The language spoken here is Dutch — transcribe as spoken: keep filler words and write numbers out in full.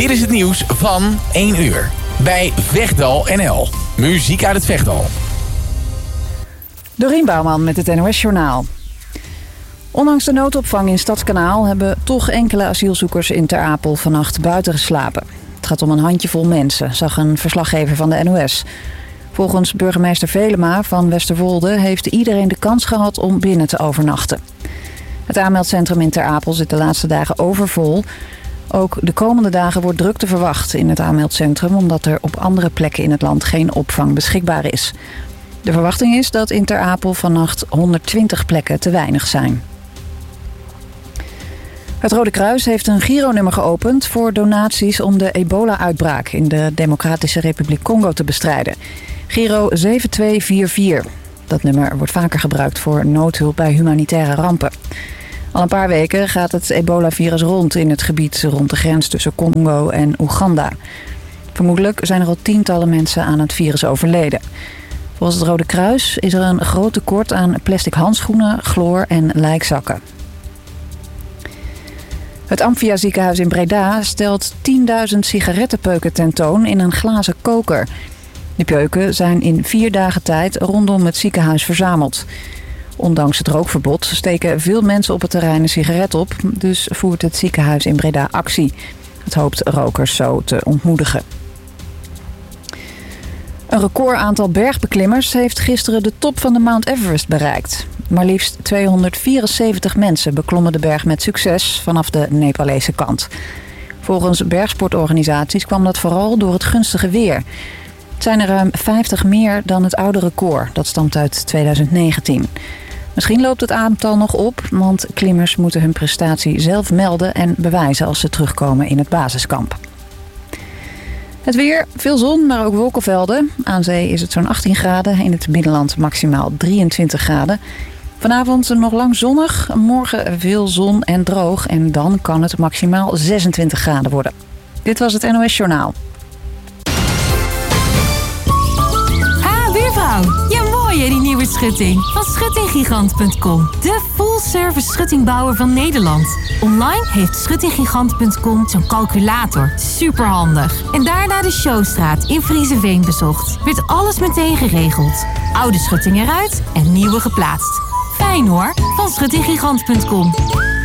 Dit is het nieuws van één uur. Bij Vechtdal N L. Muziek uit het Vechtdal. Dorien Bouwman met het N O S-journaal. Ondanks de noodopvang in Stadskanaal hebben toch enkele asielzoekers in Ter Apel vannacht buiten geslapen. Het gaat om een handjevol mensen, zag een verslaggever van de N O S. Volgens burgemeester Velema van Westerwolde heeft iedereen de kans gehad om binnen te overnachten. Het aanmeldcentrum in Ter Apel zit de laatste dagen overvol. Ook de komende dagen wordt drukte verwacht in het aanmeldcentrum, omdat er op andere plekken in het land geen opvang beschikbaar is. De verwachting is dat in Ter Apel vannacht honderdtwintig plekken te weinig zijn. Het Rode Kruis heeft een gironummer geopend voor donaties om de ebola-uitbraak in de Democratische Republiek Congo te bestrijden. Giro zeven twee vier vier. Dat nummer wordt vaker gebruikt voor noodhulp bij humanitaire rampen. Al een paar weken gaat het ebola-virus rond in het gebied rond de grens tussen Congo en Oeganda. Vermoedelijk zijn er al tientallen mensen aan het virus overleden. Volgens het Rode Kruis is er een groot tekort aan plastic handschoenen, chloor en lijkzakken. Het Amphia ziekenhuis in Breda stelt tienduizend sigarettenpeuken tentoon in een glazen koker. De peuken zijn in vier dagen tijd rondom het ziekenhuis verzameld. Ondanks het rookverbod steken veel mensen op het terrein een sigaret op. Dus voert het ziekenhuis in Breda actie. Het hoopt rokers zo te ontmoedigen. Een record aantal bergbeklimmers heeft gisteren de top van de Mount Everest bereikt. Maar liefst tweehonderdvierenzeventig mensen beklommen de berg met succes vanaf de Nepalese kant. Volgens bergsportorganisaties kwam dat vooral door het gunstige weer. Het zijn er ruim vijftig meer dan het oude record. Dat stamt uit tweeduizend negentien. Misschien loopt het aantal nog op, want klimmers moeten hun prestatie zelf melden en bewijzen als ze terugkomen in het basiskamp. Het weer, veel zon, maar ook wolkenvelden. Aan zee is het zo'n achttien graden, in het binnenland maximaal drieëntwintig graden. Vanavond nog lang zonnig, morgen veel zon en droog en dan kan het maximaal zesentwintig graden worden. Dit was het N O S-journaal. Ah, buurvrouw. Ja, mooi hè, die nieuwe schutting. Van schutting gigant punt com. De full-service schuttingbouwer van Nederland. Online heeft schutting gigant punt com zo'n calculator. Superhandig. En daarna de Showstraat in Friezenveen bezocht. Werd alles meteen geregeld. Oude schutting eruit en nieuwe geplaatst. Fijn hoor, van schutting gigant punt com.